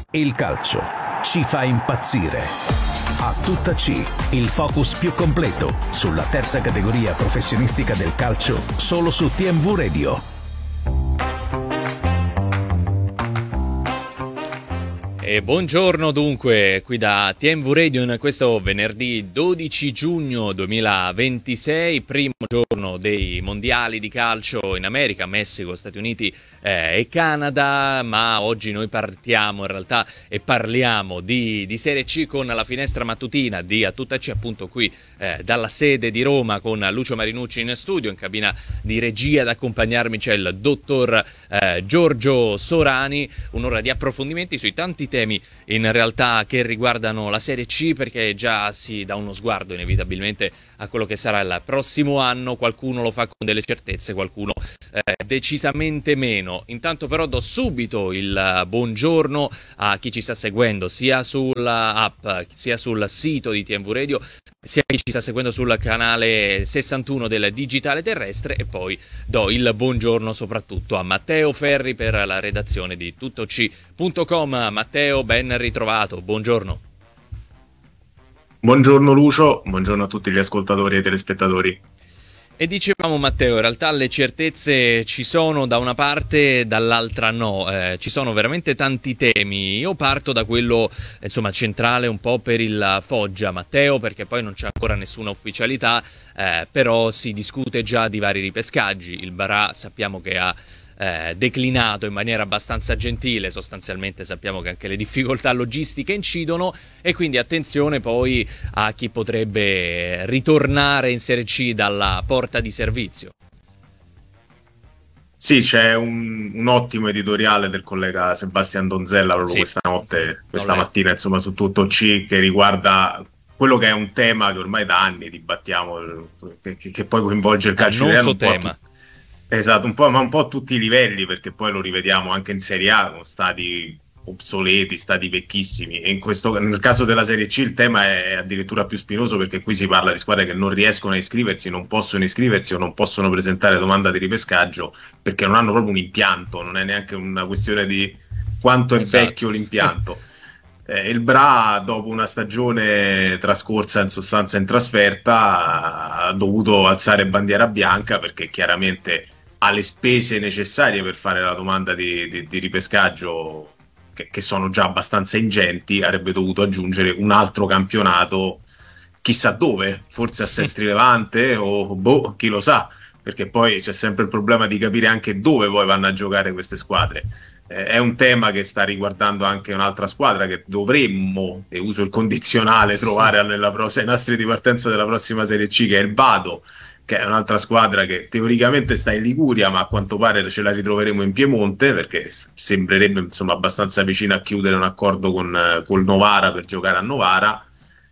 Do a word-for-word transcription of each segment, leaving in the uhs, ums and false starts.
Il calcio ci fa impazzire. A tutta C, il focus più completo sulla terza categoria professionistica del calcio, solo su T M V Radio. E buongiorno dunque, qui da T M V Radio in questo venerdì dodici giugno duemilaventisei, primo giorno dei mondiali di calcio in America, Messico, Stati Uniti eh, e Canada, ma oggi noi partiamo in realtà e parliamo di, di Serie C con la finestra mattutina di A Tutta C, appunto qui eh, dalla sede di Roma con Lucio Marinucci in studio, in cabina di regia ad accompagnarmi c'è il dottor eh, Giorgio Sorani, un'ora di approfondimenti sui tanti temi in realtà che riguardano la Serie C, perché già si dà uno sguardo inevitabilmente a quello che sarà il prossimo anno, qualcuno lo fa con delle certezze, qualcuno eh, decisamente meno. Intanto però do subito il buongiorno a chi ci sta seguendo sia sulla app sia sul sito di T M V Radio, sia chi ci sta seguendo sul canale sessantuno del digitale terrestre, e poi do il buongiorno soprattutto a Matteo Ferri per la redazione di tuttoc punto com. Matteo, ben ritrovato, buongiorno. Buongiorno Lucio, buongiorno a tutti gli ascoltatori e telespettatori. E dicevamo Matteo, in realtà le certezze ci sono da una parte, dall'altra no, eh, ci sono veramente tanti temi. Io parto da quello insomma centrale un po' per il Foggia, Matteo, perché poi non c'è ancora nessuna ufficialità, eh, però si discute già di vari ripescaggi. Il Barà sappiamo che ha Eh, declinato in maniera abbastanza gentile, sostanzialmente sappiamo che anche le difficoltà logistiche incidono, e quindi attenzione poi a chi potrebbe ritornare in Serie C dalla porta di servizio. Sì, c'è un, un ottimo editoriale del collega Sebastian Donzella proprio sì. questa notte, questa non mattina, insomma, su Tutto C, che riguarda quello che è un tema che ormai da anni dibattiamo, che, che, che poi coinvolge il calcio italiano. tema. Esatto, un po', ma un po' a tutti i livelli, perché poi lo rivediamo anche in Serie A con stadi obsoleti, stadi vecchissimi, e in questo, nel caso della Serie C il tema è addirittura più spinoso, perché qui si parla di squadre che non riescono a iscriversi, non possono iscriversi o non possono presentare domanda di ripescaggio perché non hanno proprio un impianto, non è neanche una questione di quanto è esatto. vecchio l'impianto. Eh, il Bra, dopo una stagione trascorsa in sostanza in trasferta, ha dovuto alzare bandiera bianca, perché chiaramente ha le spese necessarie per fare la domanda di, di, di ripescaggio, che, che sono già abbastanza ingenti. Avrebbe dovuto aggiungere un altro campionato, chissà dove, forse a Sestri Levante o boh, chi lo sa, perché poi c'è sempre il problema di capire anche dove poi vanno a giocare queste squadre. Eh, è un tema che sta riguardando anche un'altra squadra che dovremmo, e uso il condizionale, trovare nella pro- ai nastri di partenza della prossima Serie C, che è il Vado, che è un'altra squadra che teoricamente sta in Liguria, ma a quanto pare ce la ritroveremo in Piemonte, perché sembrerebbe insomma abbastanza vicina a chiudere un accordo con eh, col Novara per giocare a Novara.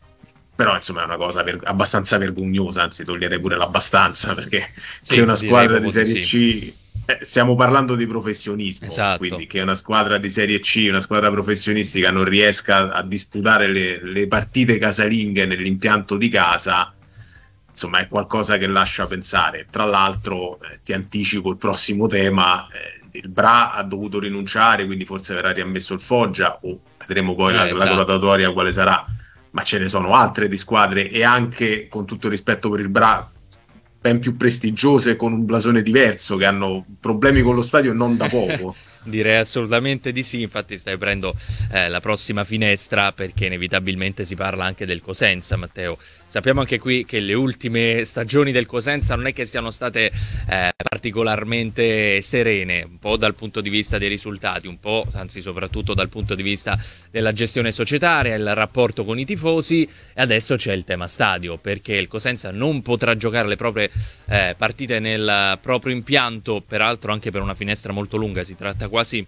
Però insomma è una cosa ver- abbastanza vergognosa, anzi toglierei pure l'abbastanza, perché sì, che una squadra di Serie C, eh, stiamo parlando di professionismo, esatto. Quindi che una squadra di Serie C, una squadra professionistica non riesca a disputare le, le partite casalinghe nell'impianto di casa, insomma è qualcosa che lascia pensare. Tra l'altro eh, ti anticipo il prossimo tema, eh, il Bra ha dovuto rinunciare, quindi forse verrà riammesso il Foggia, o vedremo poi eh, la, esatto. la graduatoria quale sarà, ma ce ne sono altre di squadre, e anche, con tutto il rispetto per il Bra, ben più prestigiose, con un blasone diverso, che hanno problemi con lo stadio non da poco. Direi assolutamente di sì, infatti stai aprendo eh, la prossima finestra, perché inevitabilmente si parla anche del Cosenza, Matteo. Sappiamo anche qui che le ultime stagioni del Cosenza non è che siano state eh, particolarmente serene, un po' dal punto di vista dei risultati, un po', anzi soprattutto dal punto di vista della gestione societaria, il rapporto con i tifosi, e adesso c'è il tema stadio, perché il Cosenza non potrà giocare le proprie eh, partite nel proprio impianto, peraltro anche per una finestra molto lunga, si tratta quasi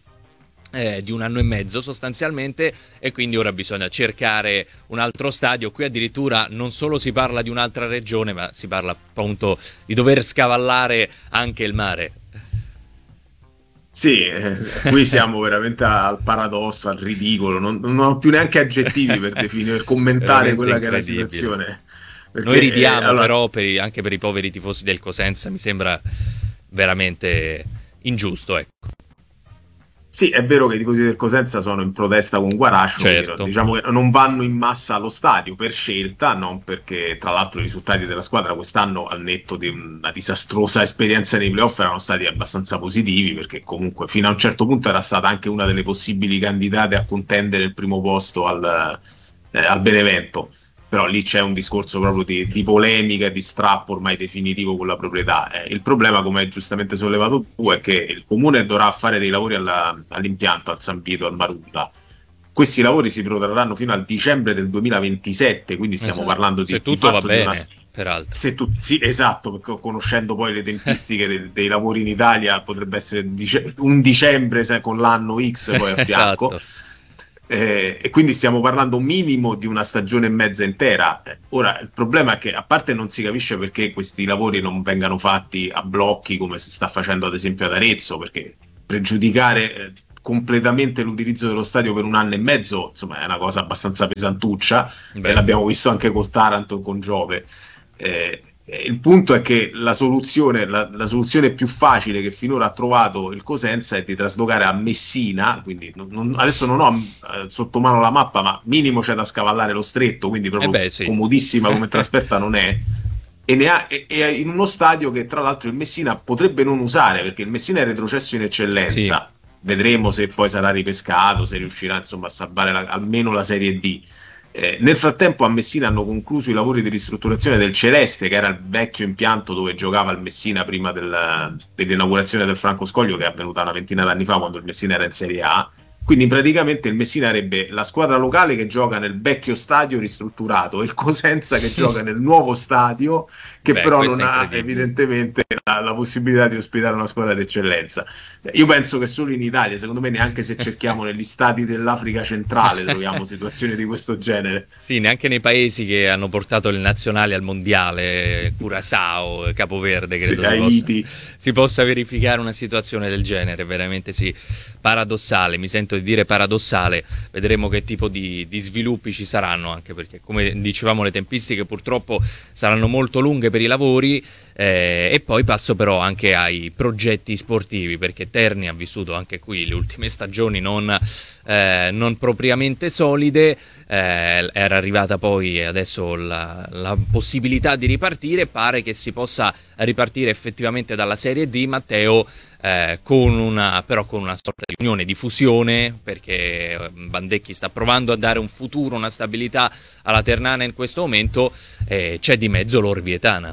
Eh, di un anno e mezzo sostanzialmente, e quindi ora bisogna cercare un altro stadio. Qui addirittura non solo si parla di un'altra regione, ma si parla appunto di dover scavallare anche il mare. Sì, eh, qui siamo veramente al paradosso, al ridicolo, non, non ho più neanche aggettivi per definire, per commentare quella che è la situazione. Perché, noi ridiamo, eh, allora... però per i, anche per i poveri tifosi del Cosenza mi sembra veramente ingiusto, ecco. Sì, è vero che i tifosi del Cosenza sono in protesta con Guarascio, Certo. quindi diciamo che non vanno in massa allo stadio per scelta, non perché tra l'altro i risultati della squadra quest'anno, al netto di una disastrosa esperienza nei playoff, erano stati abbastanza positivi, perché comunque fino a un certo punto era stata anche una delle possibili candidate a contendere il primo posto al, eh, al Benevento. Però lì c'è un discorso proprio di, di polemica e di strappo ormai definitivo con la proprietà. Eh, il problema, come hai giustamente sollevato tu, è che il comune dovrà fare dei lavori alla, all'impianto, al San Vito, al Marulla. Questi lavori si protrarranno fino al dicembre del duemilaventisette, quindi stiamo Esatto. parlando di, Se di tutto va fatto di bene, una... peraltro. Se tu, sì, esatto, perché conoscendo poi le tempistiche dei, dei lavori in Italia potrebbe essere dice, un dicembre se, con l'anno X poi a fianco. Esatto. Eh, e quindi stiamo parlando minimo di una stagione e mezza intera. Eh, ora il problema è che, a parte, non si capisce perché questi lavori non vengano fatti a blocchi come si sta facendo ad esempio ad Arezzo, perché pregiudicare eh, completamente l'utilizzo dello stadio per un anno e mezzo, insomma, è una cosa abbastanza pesantuccia. Beh. E l'abbiamo visto anche col Taranto e con Giove. Eh, il punto è che la soluzione, la, la soluzione più facile che finora ha trovato il Cosenza è di traslocare a Messina, quindi non, non, adesso non ho eh, sotto mano la mappa, ma minimo c'è da scavallare lo stretto, quindi proprio Eh beh, sì. comodissima come trasferta non è. E, ne ha, e, e in uno stadio che tra l'altro il Messina potrebbe non usare, perché il Messina è retrocesso in eccellenza. Sì. Vedremo se poi sarà ripescato, se riuscirà insomma a salvare la, almeno la Serie D. Eh, nel frattempo a Messina hanno concluso i lavori di ristrutturazione del Celeste, che era il vecchio impianto dove giocava il Messina prima del, dell'inaugurazione del Franco Scoglio, che è avvenuta una ventina d'anni fa, quando il Messina era in Serie A. Quindi praticamente il Messina avrebbe la squadra locale che gioca nel vecchio stadio ristrutturato e il Cosenza che gioca nel nuovo stadio, che Beh, però non ha evidentemente la, la possibilità di ospitare una squadra d'eccellenza. Io penso che solo in Italia, secondo me, neanche se cerchiamo negli stati dell'Africa centrale troviamo situazioni di questo genere. Sì, neanche nei paesi che hanno portato le nazionali al mondiale, Curaçao, Capoverde, credo sì, si, possa, si possa verificare una situazione del genere. Veramente sì, paradossale, mi sento di dire paradossale. Vedremo che tipo di, di sviluppi ci saranno, anche perché, come dicevamo, le tempistiche purtroppo saranno molto lunghe per i lavori. Eh, e poi passo però anche ai progetti sportivi, perché Terni ha vissuto anche qui le ultime stagioni non, eh, non propriamente solide. Eh, era arrivata poi adesso la, la possibilità di ripartire. Pare che si possa ripartire effettivamente dalla Serie D, Matteo, eh, con una, però con una sorta di unione, di fusione, perché Bandecchi sta provando a dare un futuro, una stabilità alla Ternana in questo momento. Eh, c'è di mezzo l'Orvietana.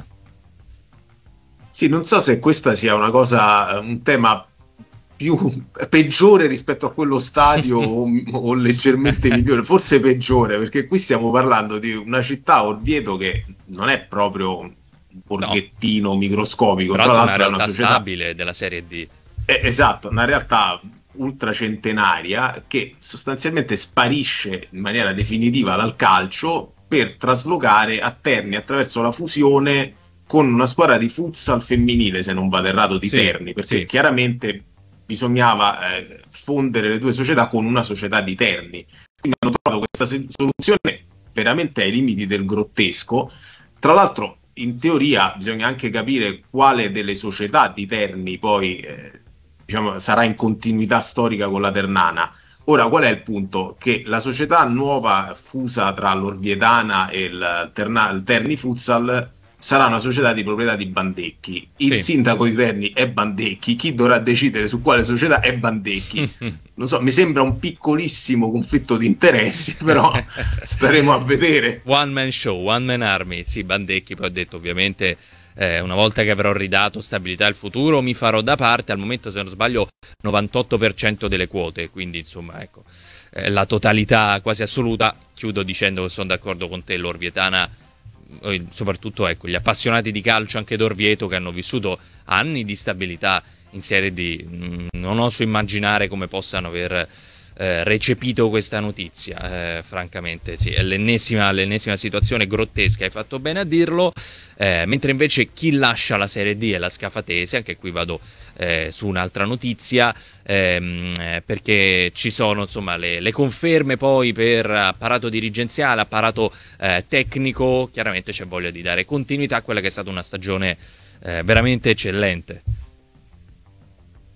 Sì, non so se questa sia una cosa, un tema più peggiore rispetto a quello stadio o, o leggermente migliore, forse peggiore, perché qui stiamo parlando di una città, Orvieto, che non è proprio un borghettino no. microscopico, tra, tra l'altro una è una società stabile della Serie D. È, esatto, una realtà ultracentenaria che sostanzialmente sparisce in maniera definitiva dal calcio per traslocare a Terni attraverso la fusione con una squadra di futsal femminile, se non vado errato, di sì, Terni, perché sì. chiaramente bisognava eh, fondere le due società con una società di Terni. Quindi hanno trovato questa soluzione veramente ai limiti del grottesco. Tra l'altro, in teoria, bisogna anche capire quale delle società di Terni poi eh, diciamo, sarà in continuità storica con la Ternana. Ora, qual è il punto? Che la società nuova fusa tra l'Orvietana e il, Terna- il Terni Futsal sarà una società di proprietà di Bandecchi. Il sì. sindaco di Terni è Bandecchi, chi dovrà decidere su quale società è Bandecchi. Non so, mi sembra un piccolissimo conflitto di interessi, però staremo a vedere. One man show, one man army. Sì, Bandecchi poi ha detto ovviamente eh, una volta che avrò ridato stabilità al futuro mi farò da parte, al momento se non sbaglio novantotto per cento delle quote, quindi insomma ecco eh, la totalità quasi assoluta. Chiudo dicendo che sono d'accordo con te, l'Orvietana, soprattutto ecco gli appassionati di calcio anche d'Orvieto, che hanno vissuto anni di stabilità in Serie D, non oso immaginare come possano aver eh, recepito questa notizia, eh, francamente sì, è l'ennesima, l'ennesima situazione grottesca, hai fatto bene a dirlo, eh, mentre invece chi lascia la Serie D è la Scafatese. Anche qui vado eh, su un'altra notizia, ehm, eh, perché ci sono insomma le, le conferme poi per apparato dirigenziale, apparato eh, tecnico. Chiaramente c'è voglia di dare continuità a quella che è stata una stagione eh, veramente eccellente.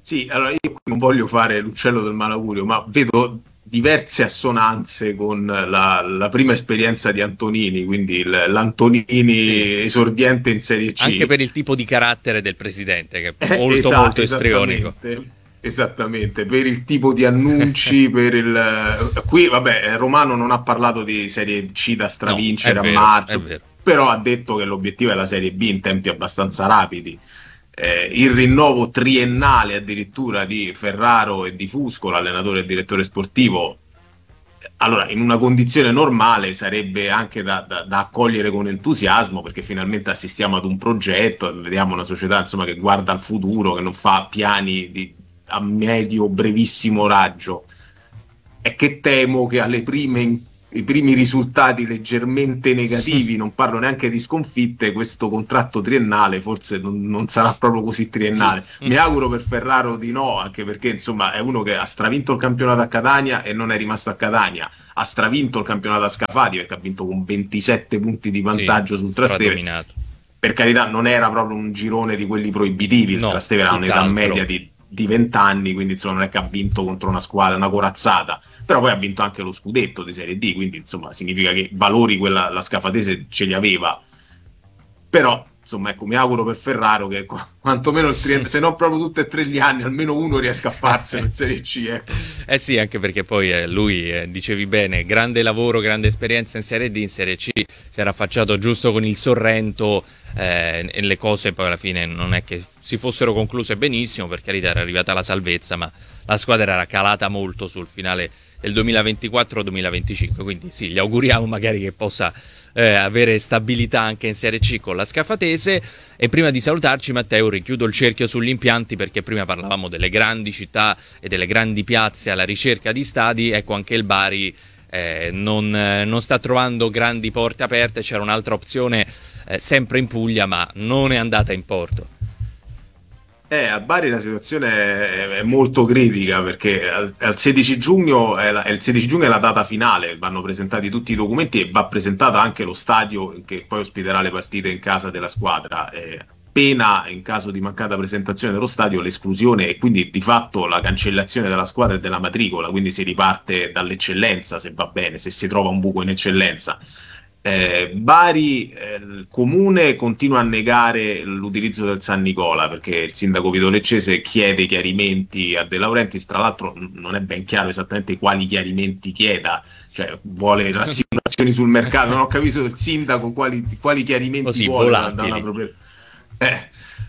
Sì, allora io non voglio fare l'uccello del malaugurio, ma vedo diverse assonanze con la, la prima esperienza di Antonini, quindi il, l'Antonini Sì. esordiente in Serie C. Anche per il tipo di carattere del presidente, che è Eh, molto esatto, molto istrionico. esattamente, esattamente, per il tipo di annunci, per il... Qui, vabbè, Romano non ha parlato di Serie C da No, è stravincere a vero, è marzo, vero. però ha detto che l'obiettivo è la Serie B in tempi abbastanza rapidi. Eh, il rinnovo triennale addirittura di Ferraro e di Fusco, l'allenatore e direttore sportivo, allora in una condizione normale sarebbe anche da, da, da accogliere con entusiasmo, perché finalmente assistiamo ad un progetto, vediamo una società insomma che guarda al futuro, che non fa piani di, a medio brevissimo raggio. È che temo che alle prime i primi risultati leggermente negativi, non parlo neanche di sconfitte, questo contratto triennale forse non, non sarà proprio così triennale. Mi auguro per Ferraro di no, anche perché insomma è uno che ha stravinto il campionato a Catania e non è rimasto a Catania, ha stravinto il campionato a Scafati perché ha vinto con ventisette punti di vantaggio Sì, sul Trastevere. Per carità, non era proprio un girone di quelli proibitivi, il no, Trastevere ha un'età media di di venti anni, quindi insomma non è che ha vinto contro una squadra, una corazzata, però poi ha vinto anche lo scudetto di Serie D, quindi insomma significa che valori quella la scafatese ce li aveva. Però insomma ecco, mi auguro per Ferraro che quantomeno il triennale, se non proprio tutti e tre gli anni, almeno uno riesca a farselo in Serie C. Ecco. Eh sì, anche perché poi eh, lui, eh, dicevi bene, grande lavoro, grande esperienza in Serie D, in Serie C si era affacciato giusto con il Sorrento, eh, e le cose poi alla fine non è che si fossero concluse benissimo, per carità era arrivata la salvezza, ma la squadra era calata molto sul finale del duemilaventiquattro duemilaventicinque, quindi sì, gli auguriamo magari che possa eh, avere stabilità anche in Serie C con la Scafatese. E prima di salutarci, Matteo, richiudo il cerchio sugli impianti, perché prima parlavamo delle grandi città e delle grandi piazze alla ricerca di stadi. Ecco, anche il Bari eh, non, eh, non sta trovando grandi porte aperte. C'era un'altra opzione eh, sempre in Puglia, ma non è andata in porto. Eh, a Bari la situazione è, è molto critica, perché al, al sedici giugno è, la, è il sedici giugno è la data finale, vanno presentati tutti i documenti e va presentato anche lo stadio che poi ospiterà le partite in casa della squadra. Eh, pena in caso di mancata presentazione dello stadio l'esclusione e quindi di fatto la cancellazione della squadra e della matricola, quindi si riparte dall'eccellenza se va bene, se si trova un buco in eccellenza. Eh, Bari, eh, il comune continua a negare l'utilizzo del San Nicola, perché il sindaco Vito Leccese chiede chiarimenti a De Laurentiis. Tra l'altro n- non è ben chiaro esattamente quali chiarimenti chieda, cioè vuole rassicurazioni sul mercato, non ho capito il sindaco quali, quali chiarimenti Così, vuole da, da volatili. una proprietà. Eh,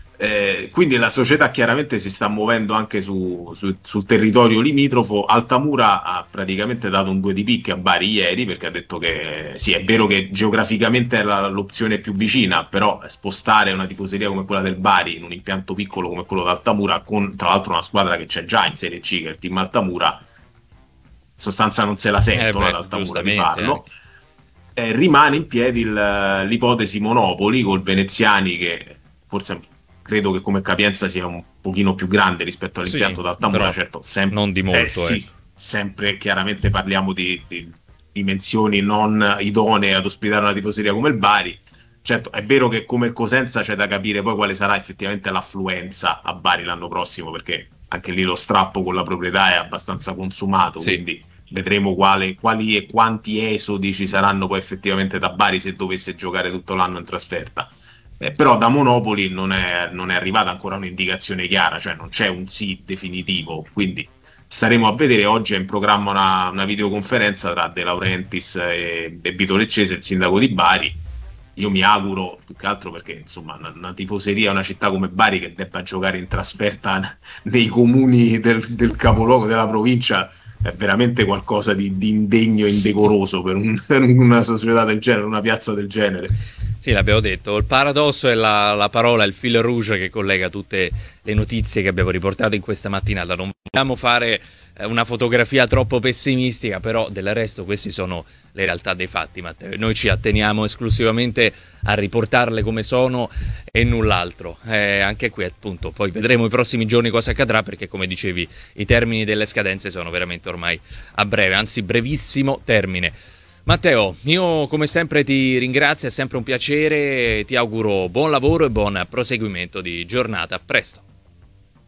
eh, quindi la società chiaramente si sta muovendo anche su, su- sul territorio limitrofo. Altamura ha praticamente dato un due di picche a Bari ieri, perché ha detto che sì, è vero che geograficamente è la- l'opzione più vicina, però spostare una tifoseria come quella del Bari in un impianto piccolo come quello d'Altamura, con tra l'altro una squadra che c'è già in Serie C, che è il team Altamura, in sostanza non se la sentono Eh ad beh, Altamura di giustamente, farlo. Eh, rimane in piedi il- l'ipotesi Monopoli col Veneziani, che forse credo che come capienza sia un pochino più grande rispetto all'impianto Sì, d'Altamura, però certo, sem- non di molto, eh, sì, ecco. sempre chiaramente parliamo di, di dimensioni non idonee ad ospitare una tifoseria come il Bari. Certo, è vero che come il Cosenza c'è da capire poi quale sarà effettivamente l'affluenza a Bari l'anno prossimo, perché anche lì lo strappo con la proprietà è abbastanza consumato, Sì. quindi vedremo quale, quali e quanti esodi ci saranno poi effettivamente da Bari se dovesse giocare tutto l'anno in trasferta. Eh, però da Monopoli non è, non è arrivata ancora un'indicazione chiara, cioè non c'è un sì definitivo, quindi staremo a vedere. Oggi è in programma una, una videoconferenza tra De Laurentiis e, e Vito Leccese, il sindaco di Bari. Io mi auguro, più che altro perché insomma una, una tifoseria, una città come Bari che debba giocare in trasferta nei comuni del, del capoluogo della provincia è veramente qualcosa di, di indegno e indecoroso per, un, per una società del genere, una piazza del genere. Sì, l'abbiamo detto, il paradosso è la, la parola, il fil rouge che collega tutte le notizie che abbiamo riportato in questa mattinata. Non vogliamo fare eh, una fotografia troppo pessimistica, però del resto questi sono le realtà dei fatti, Matteo. Noi ci atteniamo esclusivamente a riportarle come sono e null'altro. Eh, anche qui appunto, poi vedremo i prossimi giorni cosa accadrà, perché come dicevi i termini delle scadenze sono veramente ormai a breve, anzi brevissimo termine. Matteo, io come sempre ti ringrazio, è sempre un piacere, ti auguro buon lavoro e buon proseguimento di giornata. A presto.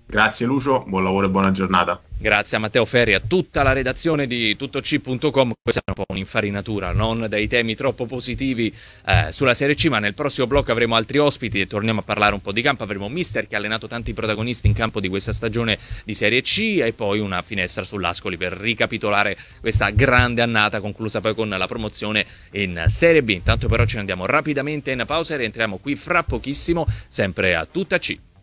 Grazie Lucio, buon lavoro e buona giornata. Grazie a Matteo Ferri, a tutta la redazione di tuttoc punto com. Questa è un po' un'infarinatura, non dei temi troppo positivi eh, sulla Serie C, ma nel prossimo blocco avremo altri ospiti e torniamo a parlare un po' di campo. Avremo Mister che ha allenato tanti protagonisti in campo di questa stagione di Serie C e poi una finestra sull'Ascoli per ricapitolare questa grande annata conclusa poi con la promozione in Serie B. Intanto però ci andiamo rapidamente in pausa e rientriamo qui fra pochissimo, sempre a Tuttac.